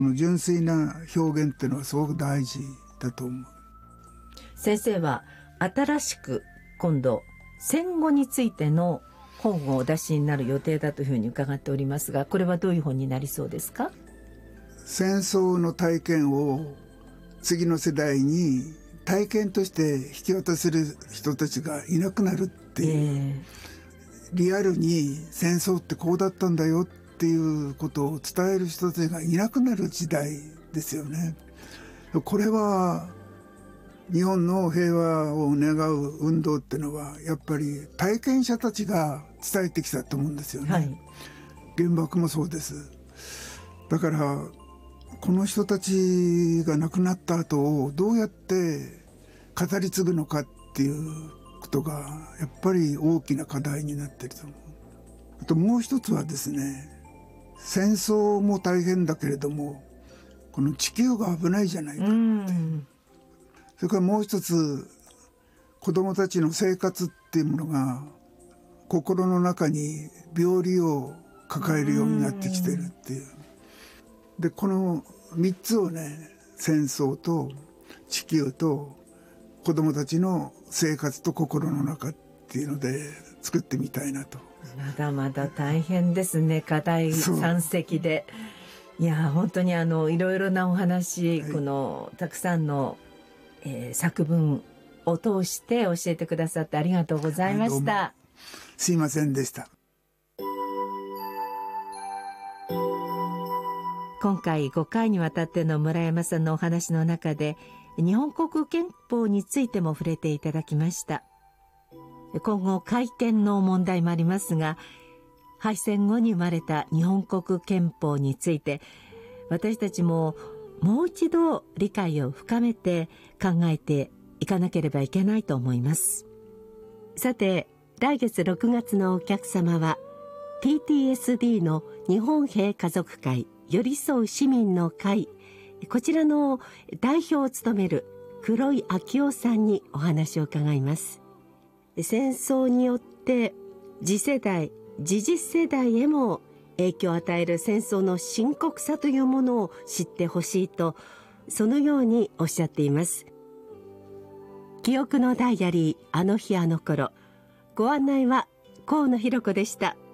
純粋な表現っていうのはすごく大事だと思う。 先生は新しく今度戦後についての本をお出しになる予定だというふうに伺っておりますが、これはどういう本になりそうですか？ 戦争の体験を次の世代に体験として引き渡せる人たちがいなくなるっていう、リアルに戦争ってこうだったんだよっていうことを伝える人たちがいなくなる時代ですよね。これは日本の平和を願う運動っていうのはやっぱり体験者たちが伝えてきたと思うんですよね、はい、原爆もそうです。だからこの人たちが亡くなった後をどうやって語り継ぐのかっていうことがやっぱり大きな課題になっていると思う。あともう一つはですね、戦争も大変だけれどもこの地球が危ないじゃないかって、それからもう一つ、子どもたちの生活っていうものが心の中に病理を抱えるようになってきてるっていう。でこの3つをね、戦争と地球と子どもたちの生活と心の中っていうので作ってみたいなと。 まだまだ大変ですね、課題山積で。いや本当にいろいろなお話、はい、このたくさんの作文を通して教えてくださってありがとうございました、はい、 すいませんでした。 今回5回にわたっての村山さんのお話の中で日本国憲法についても触れていただきました。今後改憲の問題もありますが、敗戦後に生まれた日本国憲法について私たちももう一度理解を深めて考えていかなければいけないと思います。さて、来月6月のお客様は PTSD の日本平家族会寄り添う市民の会、こちらの代表を務める黒井昭夫さんにお話を伺います。戦争によって次世代次々世代へも影響を与える戦争の深刻さというものを知ってほしいと、そのようにおっしゃっています。記憶のダイアリー、あの日あの頃。ご案内は河野弘子でした。